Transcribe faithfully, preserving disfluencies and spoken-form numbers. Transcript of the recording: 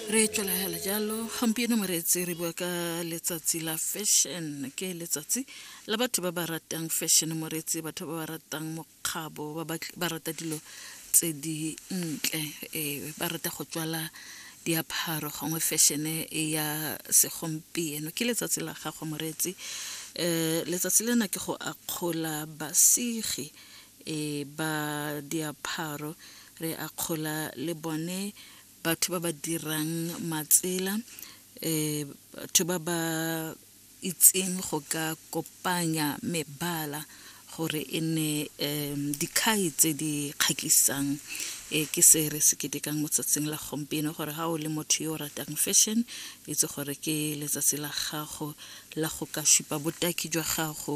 Re tswela hela jalo gompieno moreetsi re bua ka letsatsi la fashion ke letsatsi la batho ba ba ratang fashion moreetsi batho ba ba ratang mokgabo ba ba rata dilo tse di ntle e ba rata go tswala diaparo gongwe fashion e ya segompieno ke letsatsi la gago moreetsi eh letsatsi lena ke go akgola basigi e ba diaparo re akgola le bone batho ba ba dirang matsela eh batho ba ba itseng go ka kopanya mebala gore ene dikhai tse di kgakisang e ke se re se ketekang mo tsatsing la gompieno gore ha o le motho yo ratang fashion itse gore ke letsatsi la gago la go ka shupa botaki jwa gago